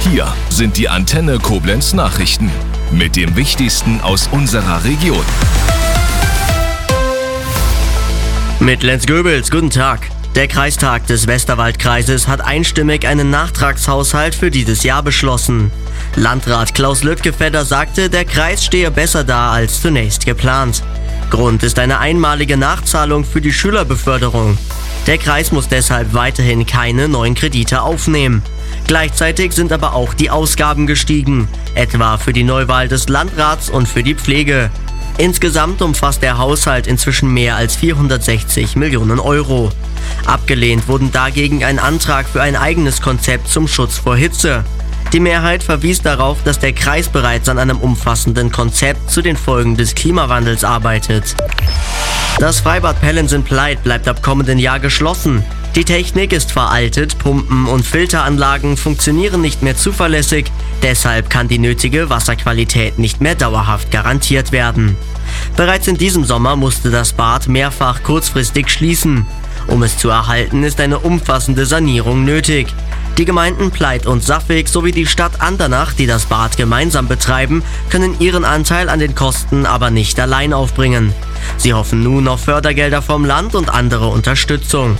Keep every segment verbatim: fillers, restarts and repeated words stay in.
Hier sind die Antenne Koblenz Nachrichten mit dem Wichtigsten aus unserer Region. Mit Lenz Goebels, guten Tag. Der Kreistag des Westerwaldkreises hat einstimmig einen Nachtragshaushalt für dieses Jahr beschlossen. Landrat Klaus Lüttgefedder sagte, der Kreis stehe besser da als zunächst geplant. Grund ist eine einmalige Nachzahlung für die Schülerbeförderung. Der Kreis muss deshalb weiterhin keine neuen Kredite aufnehmen. Gleichzeitig sind aber auch die Ausgaben gestiegen, etwa für die Neuwahl des Landrats und für die Pflege. Insgesamt umfasst der Haushalt inzwischen mehr als vierhundertsechzig Millionen Euro. Abgelehnt wurden dagegen ein Antrag für ein eigenes Konzept zum Schutz vor Hitze. Die Mehrheit verwies darauf, dass der Kreis bereits an einem umfassenden Konzept zu den Folgen des Klimawandels arbeitet. Das Freibad Pellens in Pleit bleibt ab kommenden Jahr geschlossen. Die Technik ist veraltet, Pumpen und Filteranlagen funktionieren nicht mehr zuverlässig, deshalb kann die nötige Wasserqualität nicht mehr dauerhaft garantiert werden. Bereits in diesem Sommer musste das Bad mehrfach kurzfristig schließen. Um es zu erhalten, ist eine umfassende Sanierung nötig. Die Gemeinden Pleit und Saffig sowie die Stadt Andernach, die das Bad gemeinsam betreiben, können ihren Anteil an den Kosten aber nicht allein aufbringen. Sie hoffen nun auf Fördergelder vom Land und andere Unterstützung.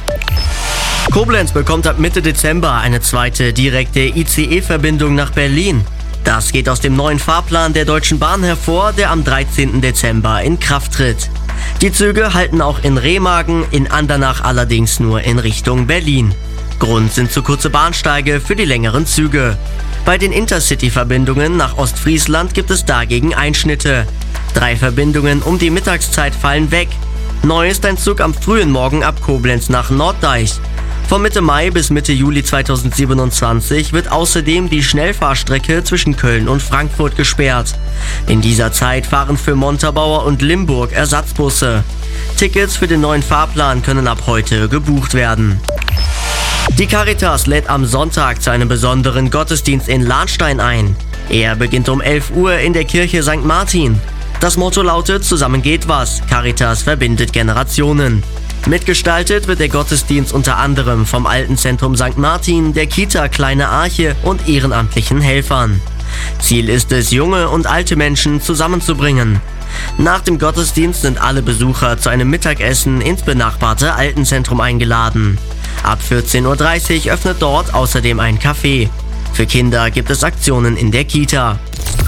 Koblenz bekommt ab Mitte Dezember eine zweite direkte I C E-Verbindung nach Berlin. Das geht aus dem neuen Fahrplan der Deutschen Bahn hervor, der am dreizehnten Dezember in Kraft tritt. Die Züge halten auch in Remagen, in Andernach allerdings nur in Richtung Berlin. Grund sind zu kurze Bahnsteige für die längeren Züge. Bei den Intercity-Verbindungen nach Ostfriesland gibt es dagegen Einschnitte. Drei Verbindungen um die Mittagszeit fallen weg. Neu ist ein Zug am frühen Morgen ab Koblenz nach Norddeich. Von Mitte Mai bis Mitte Juli zweitausendsiebenundzwanzig wird außerdem die Schnellfahrstrecke zwischen Köln und Frankfurt gesperrt. In dieser Zeit fahren für Montabaur und Limburg Ersatzbusse. Tickets für den neuen Fahrplan können ab heute gebucht werden. Die Caritas lädt am Sonntag zu einem besonderen Gottesdienst in Lahnstein ein. Er beginnt um elf Uhr in der Kirche Sankt Martin. Das Motto lautet: Zusammen geht was. Caritas verbindet Generationen. Mitgestaltet wird der Gottesdienst unter anderem vom Altenzentrum Sankt Martin, der Kita Kleine Arche und ehrenamtlichen Helfern. Ziel ist es, junge und alte Menschen zusammenzubringen. Nach dem Gottesdienst sind alle Besucher zu einem Mittagessen ins benachbarte Altenzentrum eingeladen. Ab vierzehn Uhr dreißig öffnet dort außerdem ein Café. Für Kinder gibt es Aktionen in der Kita.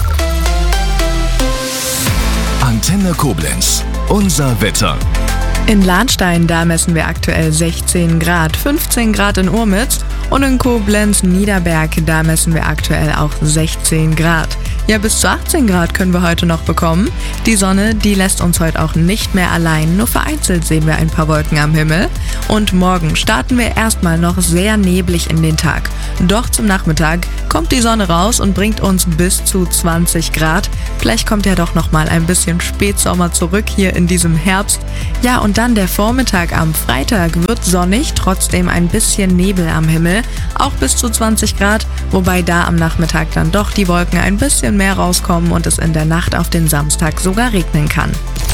Antenne Koblenz, unser Wetter. In Lahnstein, da messen wir aktuell sechzehn Grad, fünfzehn Grad in Urmitz und in Koblenz-Niederberg, da messen wir aktuell auch sechzehn Grad. Ja, bis zu achtzehn Grad können wir heute noch bekommen. Die Sonne, die lässt uns heute auch nicht mehr allein, nur vereinzelt sehen wir ein paar Wolken am Himmel. Und morgen starten wir erstmal noch sehr neblig in den Tag. Doch zum Nachmittag kommt die Sonne raus und bringt uns bis zu zwanzig Grad. Vielleicht kommt ja doch noch mal ein bisschen Spätsommer zurück hier in diesem Herbst. Ja, und dann der Vormittag am Freitag wird sonnig, trotzdem ein bisschen Nebel am Himmel, auch bis zu zwanzig Grad, wobei da am Nachmittag dann doch die Wolken ein bisschen mehr rauskommen und es in der Nacht auf den Samstag sogar regnen kann.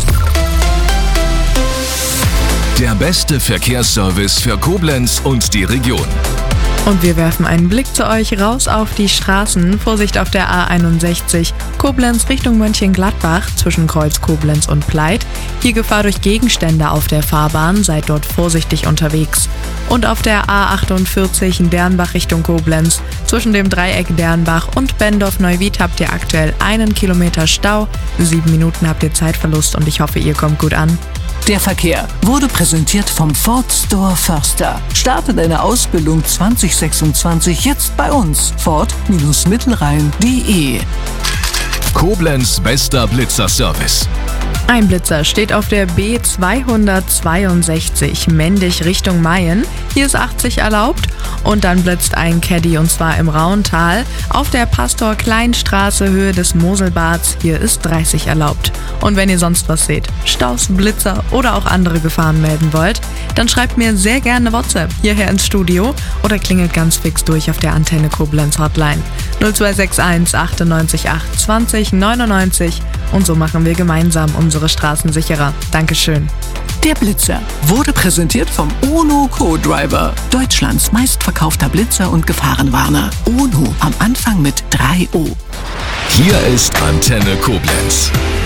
Der beste Verkehrsservice für Koblenz und die Region. Und wir werfen einen Blick zu euch raus auf die Straßen. Vorsicht auf der A einundsechzig, Koblenz Richtung Mönchengladbach zwischen Kreuz Koblenz und Pleit. Hier Gefahr durch Gegenstände auf der Fahrbahn, seid dort vorsichtig unterwegs. Und auf der A achtundvierzig Dernbach Richtung Koblenz zwischen dem Dreieck Dernbach und Bendorf-Neuwied habt ihr aktuell einen Kilometer Stau. Sieben Minuten habt ihr Zeitverlust und ich hoffe, ihr kommt gut an. Der Verkehr wurde präsentiert vom Ford Store Förster. Starte deine Ausbildung zwanzig sechsundzwanzig jetzt bei uns. Ford Mittelrhein punkt de. Koblenz bester Blitzerservice. Ein Blitzer steht auf der B zweihundertzweiundsechzig Mendig Richtung Mayen. Hier ist achtzig erlaubt. Und dann blitzt ein Caddy und zwar im Rauental auf der Pastor-Klein-Straße Höhe des Moselbads. Hier ist dreißig erlaubt. Und wenn ihr sonst was seht, Staus, Blitzer oder auch andere Gefahren melden wollt, dann schreibt mir sehr gerne eine WhatsApp hierher ins Studio oder klingelt ganz fix durch auf der Antenne Koblenz Hotline null zwei sechs eins achtundneunzig acht zwanzig neunundneunzig und so machen wir gemeinsam unsere Straßen sicherer. Dankeschön. Der Blitzer wurde präsentiert vom UNO Co-Driver, Deutschlands meistverkaufter Blitzer und Gefahrenwarner. UNO am Anfang mit drei O. Hier ist Antenne Koblenz.